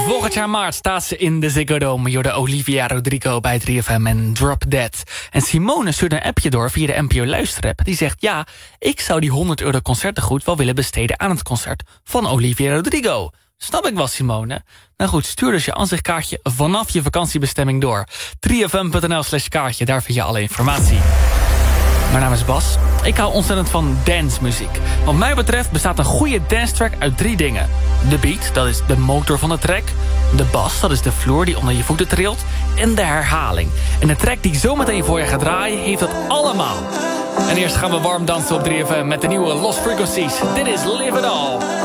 Volgend jaar maart staat ze in de Ziggo Dome. Jorde Olivia Rodrigo bij 3FM en Drop Dead. En Simone stuurde een appje door via de NPO Luisterapp. Die zegt, ja, ik zou die €100 concertengoed wel willen besteden aan het concert van Olivia Rodrigo. Snap ik wel, Simone. Nou goed, stuur dus je ansichtkaartje vanaf je vakantiebestemming door. 3fm.nl/kaartje, daar vind je alle informatie. Mijn naam is Bas. Ik hou ontzettend van dancemuziek. Wat mij betreft bestaat een goede dance track uit 3 dingen. De beat, dat is de motor van de track. De bas, dat is de vloer die onder je voeten trilt. En de herhaling. En de track die ik zo meteen voor je ga draaien, heeft dat allemaal. En eerst gaan we warm dansen op 3FM met de nieuwe Lost Frequencies. Dit is Live It All.